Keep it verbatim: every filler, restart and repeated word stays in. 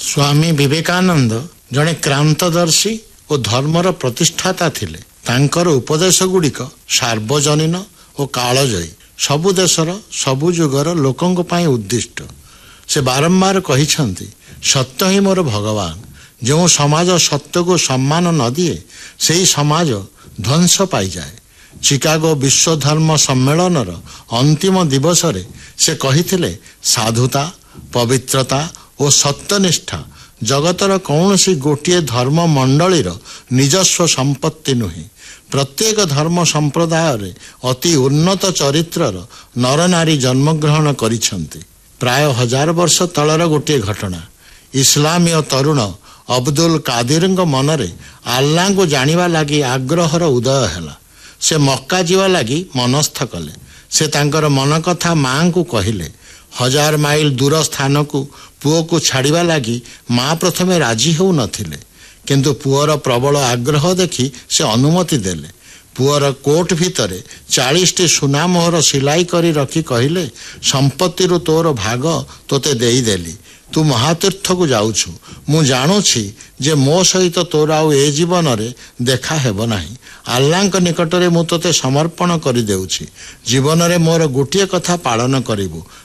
ସ୍ୱାମୀ ବିବେକାନନ୍ଦ ଜଣେ କ୍ରାନ୍ତଦର୍ଶୀ ଓ ଧର୍ମର ପ୍ରତିଷ୍ଠାତା ଥିଲେ। ତାଙ୍କର ଉପଦେଶ ଗୁଡ଼ିକ ସାର୍ବଜନୀନ ଓ କାଳଜୟୀ, ସବୁ ଦେଶର ସବୁ ଯୁଗର ଲୋକଙ୍କ ପାଇଁ ଉଦ୍ଦିଷ୍ଟ। ସେ ବାରମ୍ବାର କହିଛନ୍ତି, ସତ୍ୟ ହିଁ ମୋର ଭଗବାନ। ଯେଉଁ ସମାଜ ସତ୍ୟକୁ ସମ୍ମାନ ନ ଦିଏ ସେହି ସମାଜ ଧ୍ୱଂସ ପାଇଯାଏ। ଚିକାଗୋ ବିଶ୍ୱ ଧର୍ମ ସମ୍ମେଳନର ଅନ୍ତିମ ଦିବସରେ ସେ କହିଥିଲେ, ସାଧୁତା, ପବିତ୍ରତା ଓ ସତ୍ୟନିଷ୍ଠା ଜଗତର କୌଣସି ଗୋଟିଏ ଧର୍ମ ମଣ୍ଡଳୀର ନିଜସ୍ୱ ସମ୍ପତ୍ତି ନୁହେଁ। ପ୍ରତ୍ୟେକ ଧର୍ମ ସମ୍ପ୍ରଦାୟରେ ଅତି ଉନ୍ନତ ଚରିତ୍ରର ନରନାରୀ ଜନ୍ମଗ୍ରହଣ କରିଛନ୍ତି। ପ୍ରାୟ ହଜାର ବର୍ଷ ତଳର ଗୋଟିଏ ଘଟଣା। ଇସଲାମୀୟ ତରୁଣ ଅବଦୁଲ କାଦିରଙ୍କ ମନରେ ଆଲ୍ଲାଙ୍କୁ ଜାଣିବା ଲାଗି ଆଗ୍ରହର ଉଦୟ ହେଲା। ସେ ମକ୍କା ଯିବା ଲାଗି ମନସ୍ଥ କଲେ। ସେ ତାଙ୍କର ମନ କଥା ମାଆଙ୍କୁ କହିଲେ। ହଜାର ମାଇଲ ଦୂର ସ୍ଥାନକୁ ପୁଅକୁ ଛାଡ଼ିବା ଲାଗି ମା ପ୍ରଥମେ ରାଜି ହେଉନଥିଲେ, କିନ୍ତୁ ପୁଅର ପ୍ରବଳ ଆଗ୍ରହ ଦେଖି ସେ ଅନୁମତି ଦେଲେ। ପୁଅର କୋଟ୍ ଭିତରେ ଚାଳିଶଟି ସୁନା ମୋହର ସିଲାଇ କରି ରଖି କହିଲେ, ସମ୍ପତ୍ତିରୁ ତୋର ଭାଗ ତୋତେ ଦେଇଦେଲି। ତୁ ମହାତୀର୍ଥକୁ ଯାଉଛୁ। ମୁଁ ଜାଣୁଛି ଯେ ମୋ ସହିତ ତୋର ଆଉ ଏ ଜୀବନରେ ଦେଖା ହେବ ନାହିଁ। ଆଲ୍ଲାଙ୍କ ନିକଟରେ ମୁଁ ତୋତେ ସମର୍ପଣ କରିଦେଉଛି। ଜୀବନରେ ମୋର ଗୋଟିଏ କଥା ପାଳନ କରିବୁ,